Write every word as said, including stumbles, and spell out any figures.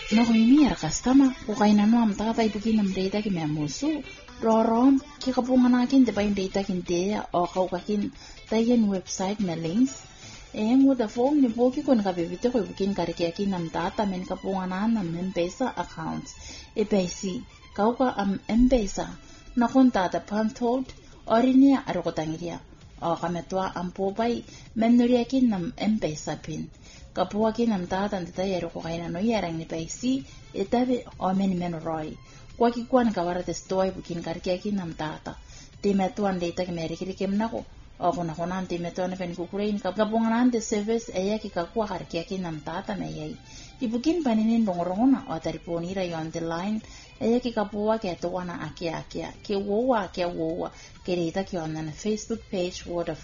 no mi ar customer ko kaina no am tata ibukin am data ki memusu rorom ki kapungana kin de bain data kin de o kau kakin tayen website na links e mo da form ni boki kon ka bebite ko ibukin karke kin am tata men kapungana nam M-Pesa accounts e pesi kau ka am M-Pesa na kon tata pantold orinia arokotangiria o kametwa am pobai menuria kin nam M-Pesa pin kapua kin am tata ndita yero ko kaina no yarang ni pesi etabe o men men roi kwa ki kwan ka wara testoy bukin karke kin am tata te metuan data ki meri ki kem na ko o kona kona te metuan pen ku kurein ka kapungan de service eya ki ka kwa karke kin am tata me yai ibukin paninin dongorongona o tariponi ra yon the line eya ki kapua ke to wana akia akia ke wowa ke wowa ke data ki on na Facebook page word of